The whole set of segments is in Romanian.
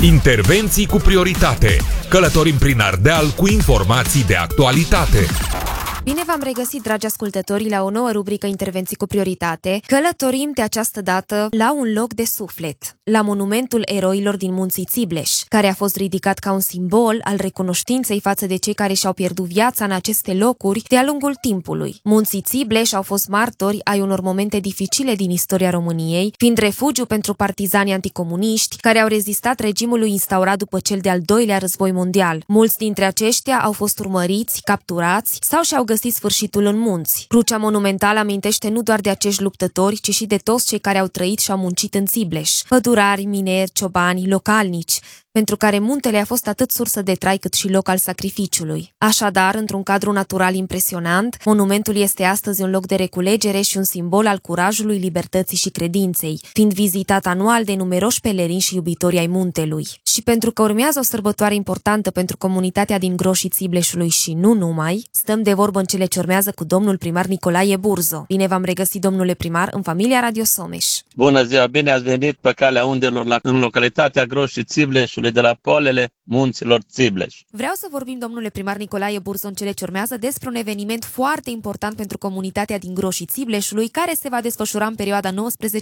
Intervenții cu prioritate. Călătorim prin Ardeal cu informații de actualitate. Bine v-am regăsit, dragi ascultători, la o nouă rubrică Intervenții cu prioritate. Călătorim de această dată la un loc de suflet, la monumentul eroilor din Munții Țibleș, care a fost ridicat ca un simbol al recunoștinței față de cei care și-au pierdut viața în aceste locuri de-a lungul timpului. Munții Țibleș au fost martori ai unor momente dificile din istoria României, fiind refugiu pentru partizanii anticomuniști care au rezistat regimului instaurat după cel de-al doilea război mondial. Mulți dintre aceștia au fost urmăriți, capturați sau și-au găsit sfârșitul în munți. Crucea monumentală amintește nu doar de acești luptători, ci și de toți cei care au trăit și au muncit în Țibleș: pădurari, mineri, ciobani, localnici, pentru care muntele a fost atât sursă de trai cât și loc al sacrificiului. Așadar, într-un cadru natural impresionant, monumentul este astăzi un loc de reculegere și un simbol al curajului, libertății și credinței, fiind vizitat anual de numeroși pelerini și iubitori ai muntelui. Și pentru că urmează o sărbătoare importantă pentru comunitatea din Groșii Țibleșului și nu numai, stăm de vorbă în cele ce urmează cu domnul primar Nicolae Burzo. Bine v-am regăsit, domnule primar, în familia Radio Someș. Bună ziua, bine ați venit pe calea undelor în localitatea Groșii Țibleșului, de la polele Munților Țibleș. Vreau să vorbim, domnule primar Nicolae Burzo, în cele ce urmează despre un eveniment foarte important pentru comunitatea din Groșii Țibleșului, care se va desfășura în perioada 19-20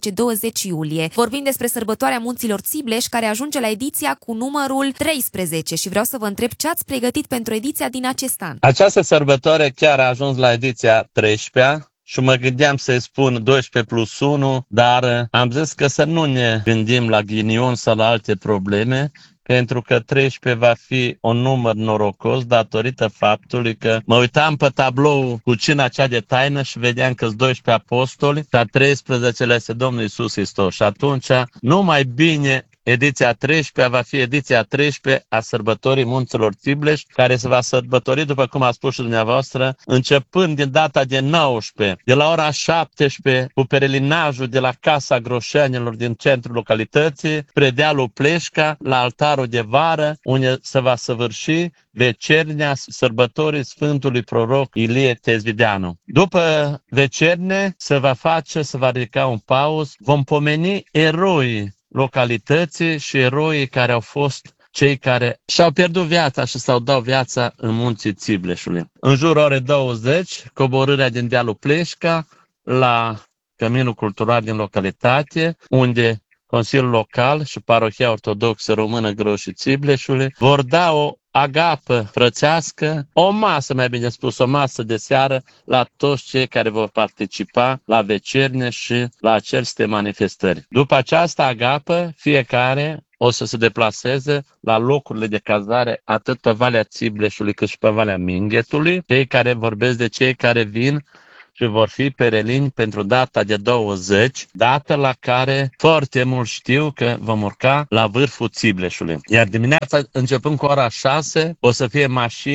iulie. Vorbim despre sărbătoarea Munților Țibleș, care ajunge la ediția cu numărul 13 și vreau să vă întreb ce ați pregătit pentru ediția din acest an. Această sărbătoare chiar a ajuns la ediția 13-a. Și mă gândeam să-i spun 12+1, dar am zis că să nu ne gândim la ghinion sau la alte probleme, pentru că 13 va fi un număr norocos datorită faptului că mă uitam pe tablou cu cina cea de taină și vedeam că-s 12 apostoli și a 13-lea este Domnul Iisus Hristos. Și atunci, numai bine, ediția 13 va fi ediția 13 a sărbătorii Munților Țibleș, care se va sărbători, după cum a spus și dumneavoastră, începând din data de 19, de la ora 17, cu perelinajul de la Casa Groșenilor din centrul localității, spre dealul Pleșca, la altarul de vară, unde se va săvârși vecernia sărbătorii Sfântului Proroc Ilie Tezvideanu. După vecerne se va ridica un pauz, vom pomeni eroii localității și eroii care au fost cei care și-au pierdut viața și s-au dat viața în Munții Țibleșului. În jurul orei 20, coborârea din dealul Pleșca la Căminul Cultural din localitate, unde Consiliul Local și Parohia Ortodoxă Română Groșii Țibleșului vor da o agapă frățească, o masă, mai bine spus, o masă de seară la toți cei care vor participa la vecernie și la aceste manifestări. După această agapă, fiecare o să se deplaseze la locurile de cazare atât pe Valea Țibleșului cât și pe Valea Minghetului. Cei care vorbesc de cei care vin și vor fi perelini pentru data de 20, dată la care foarte mult știu că vom urca la vârful Țibleșului. Iar dimineața, începând cu ora 6, o să fie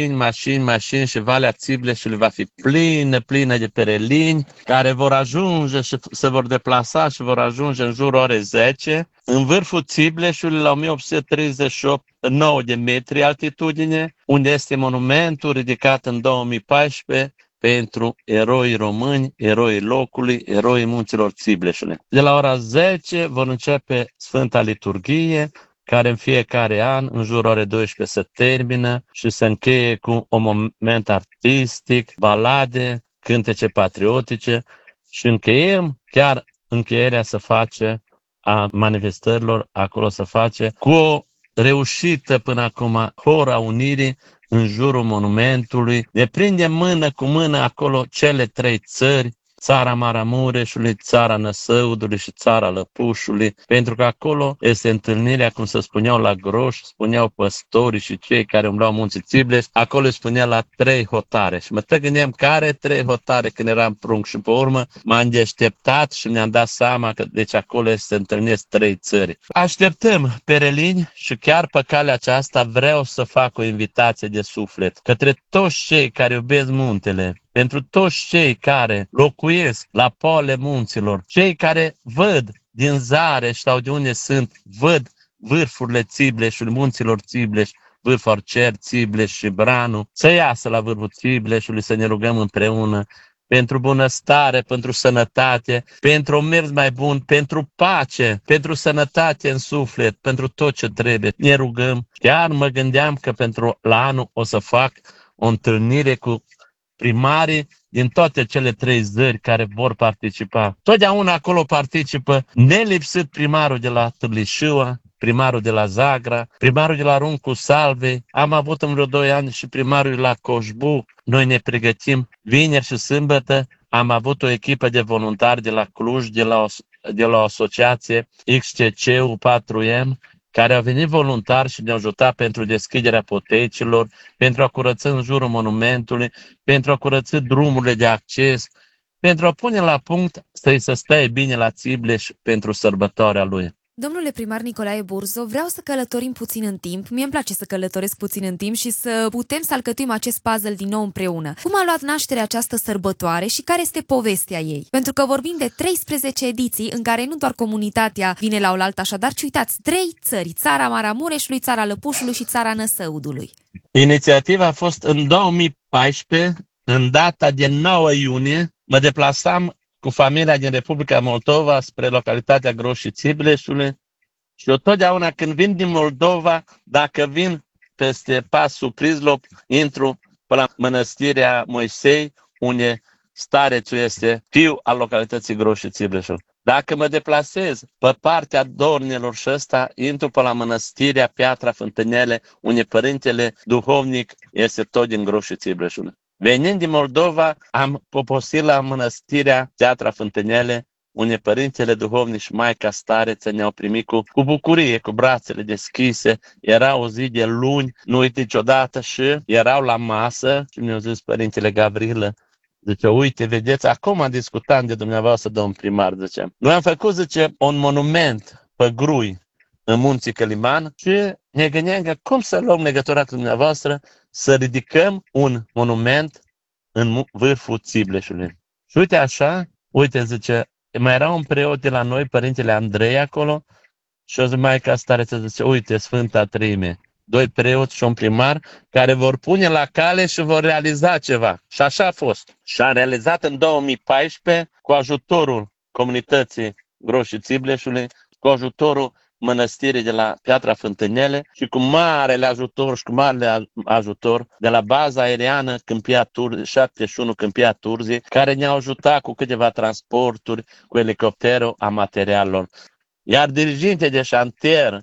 mașini și Valea Țibleșului va fi plină de perelini care vor ajunge și se vor deplasa și vor ajunge în jurul orei 10 în vârful Țibleșului la 1838, 9 de metri altitudine, unde este monumentul ridicat în 2014 pentru eroi români, eroi locului, eroi Munților Țibleșului. De la ora 10 vor începe Sfânta Liturghie, care în fiecare an, în jurul orei 12, se termină și se încheie cu un moment artistic, balade, cântece patriotice și chiar încheierea se face a manifestărilor, acolo se face cu o reușită până acum, Hora Unirii, în jurul monumentului. Ne prindem mână cu mână acolo cele 3 țări, țara Maramureșului, țara Năsăudului și țara Lăpușului, pentru că acolo este întâlnirea, cum se spuneau la Groș, spuneau păstorii și cei care umblau Munții Țibleș, acolo spunea la 3 hotare. Și mă gândeam care 3 hotare când eram prunc și pe urmă m-am deșteptat și mi-am dat seama că deci acolo se întâlnesc 3 țări. Așteptăm perelini și chiar pe calea aceasta vreau să fac o invitație de suflet către toți cei care iubesc muntele, pentru toți cei care locuiesc la polele munților, cei care văd din Zareș sau de unde sunt, văd vârfurile Țibleșului, Munților Țibleș, vârful Arcer, Țibleș și Branu, să iasă la vârful Țibleșului, să ne rugăm împreună pentru bunăstare, pentru sănătate, pentru un mers mai bun, pentru pace, pentru sănătate în suflet, pentru tot ce trebuie. Ne rugăm. Chiar mă gândeam că la anul o să fac o întâlnire cu primarii din toate cele 3 țări care vor participa. Totdeauna acolo participă nelipsit primarul de la Târlișiua, primarul de la Zagra, primarul de la Runcu Salvei. Am avut în vreo 2 ani și primarul de la Coșbu. Noi ne pregătim. Vineri și sâmbătă am avut o echipă de voluntari de la Cluj, de la o asociație XCC-ul 4M, care au venit voluntari și ne-au ajutat pentru deschiderea potecilor, pentru a curăța în jurul monumentului, pentru a curăța drumurile de acces, pentru a pune la punct să-i se stea bine la Țibleș pentru sărbătoarea lui. Domnule primar Nicolae Burzo, vreau să călătorim puțin în timp. Mie îmi place să călătoresc puțin în timp și să putem să alcătuim acest puzzle din nou împreună. Cum a luat naștere această sărbătoare și care este povestea ei? Pentru că vorbim de 13 ediții în care nu doar comunitatea vine la oaltă așadar, ci uitați, 3 țări, țara Maramureșului, țara Lăpușului și țara Năsăudului. Inițiativa a fost în 2014, în data de 9 iunie, mă deplasam cu familia din Republica Moldova spre localitatea Groșii Țibleșului și eu totdeauna când vin din Moldova, dacă vin peste pasul Prizlop, intru pe la mănăstirea Moisei, unde starețul este fiu al localității Groșii Țibleșului. Dacă mă deplasez pe partea Dornelor și ăsta, intru pe la mănăstirea Piatra Fântânele, unde părintele duhovnic este tot din Groșii Țibleșului. Venind din Moldova, am poposit la mănăstirea Piatra Fântânele, unde părintele duhovnic și Maica Stareță ne-au primit cu bucurie, cu brațele deschise. Era o zi de luni, nu uit niciodată, și erau la masă și mi-au zis părintele Gavrilă, zice, uite, vedeți, acum discutam de dumneavoastră, domn primar, zice. Noi am făcut, zice, un monument pe grui în Munții Căliman și ne gândeam că cum să luăm legătura cu dumneavoastră să ridicăm un monument în vârful Țibleșului. Și uite așa, uite, zice, mai era un preot de la noi, părintele Andrei acolo, și o zi Maica Stareță zice, uite, Sfânta Treime, 2 preoți și un primar care vor pune la cale și vor realiza ceva. Și așa a fost. Și a realizat în 2014 cu ajutorul comunității Groșii Țibleșului, cu ajutorul mănăstirii de la Piatra Fântânele și cu marele ajutor și cu marele ajutor de la baza aeriană Câmpia Turzi, 71 Câmpia Turzi, care ne-au ajutat cu câteva transporturi, cu elicopterul a materialelor. Iar diriginte de șantier,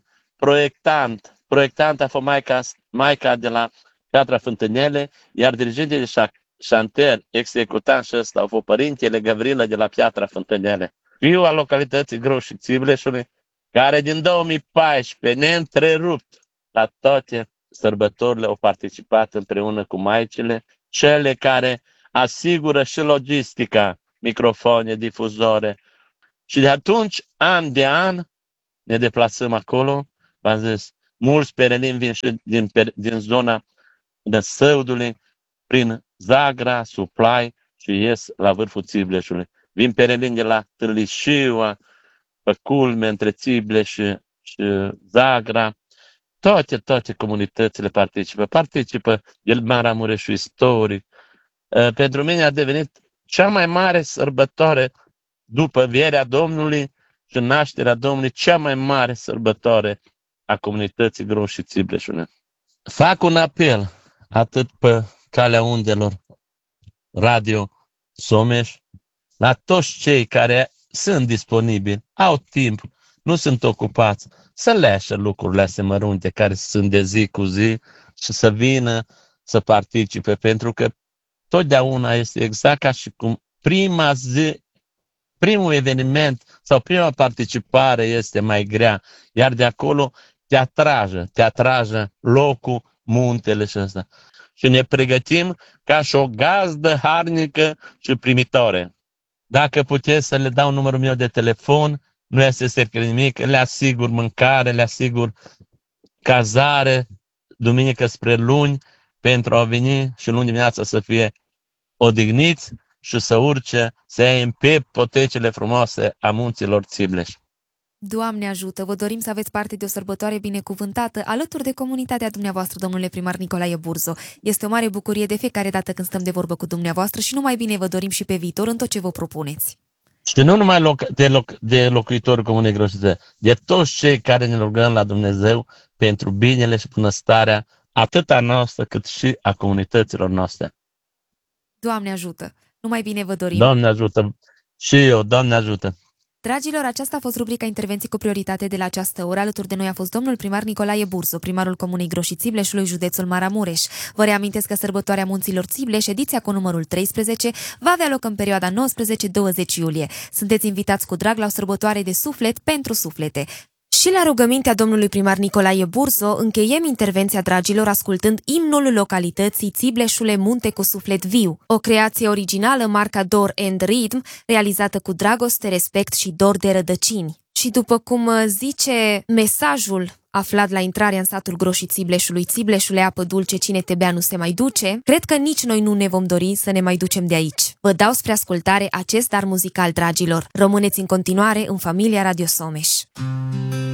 proiectant a fost Maica de la Piatra Fântânele, iar diriginte de șantier, executant și ăsta, a fost părintele Gavrilă de la Piatra Fântânele, fiul al localității Groșii Țibleșului, care din 2014, neîntrerupt, la toate sărbătorile au participat împreună cu maicile, cele care asigură și logistica, microfoane, difuzore. Și de atunci, an de an, ne deplasăm acolo. V-am zis, mulți perelini vin și din zona Năsăudului, prin Zagra, Suplai și ies la vârful Țibleșului. Vin perelini de la Târlișiua, pe culme, între Țibleș și Zagra, toate comunitățile participă el Maramureșul istoric. Pentru mine a devenit cea mai mare sărbătoare după învierea Domnului și nașterea Domnului, cea mai mare sărbătoare a comunității Groșii Țibleșului. Fac un apel atât pe calea undelor Radio Someș, la toți cei care sunt disponibili, au timp, nu sunt ocupați, să leașă lucrurile astea mărunte care sunt de zi cu zi și să vină să participe, pentru că totdeauna este exact ca și cum prima zi, primul eveniment sau prima participare este mai grea, iar de acolo te atrage locul, muntele și ăsta. Și ne pregătim ca și o gazdă harnică și primitoare. Dacă puteți să le dau numărul meu de telefon, nu este secret nimic, le asigur mâncare, le asigur cazare, duminică spre luni, pentru a veni și luni dimineața să fie odihniți și să urce, să ia în piept potecile frumoase a munților Țibleș. Doamne ajută! Vă dorim să aveți parte de o sărbătoare binecuvântată alături de comunitatea dumneavoastră, domnule primar Nicolae Burzo. Este o mare bucurie de fiecare dată când stăm de vorbă cu dumneavoastră și numai bine vă dorim și pe viitor în tot ce vă propuneți. Și nu numai de locuitorul Comunei Groșițe, de toți cei care ne rugăm la Dumnezeu pentru binele și bunăstarea atât a noastră cât și a comunităților noastre. Doamne ajută! Numai bine vă dorim! Doamne ajută! Și eu, Doamne ajută! Dragilor, aceasta a fost rubrica Intervenții cu prioritate de la această oră. Alături de noi a fost domnul primar Nicolae Burzo, primarul Comunei Groșii Țibleșului, județul Maramureș. Vă reamintesc că sărbătoarea Munților Țibleș, ediția cu numărul 13, va avea loc în perioada 19-20 iulie. Sunteți invitați cu drag la o sărbătoare de suflet pentru suflete. Și la rugămintea domnului primar Nicolae Burzo încheiem intervenția, dragilor, ascultând imnul localității Țibleșule Munte cu suflet viu, o creație originală marca Dor and Rhythm, realizată cu dragoste, respect și dor de rădăcini. Și după cum zice mesajul aflat la intrarea în satul Groșii Țibleșului, Țibleșule, apă dulce, cine te bea nu se mai duce, cred că nici noi nu ne vom dori să ne mai ducem de aici. Vă dau spre ascultare acest dar muzical, dragilor. Rămâneți în continuare în familia Radio Someș.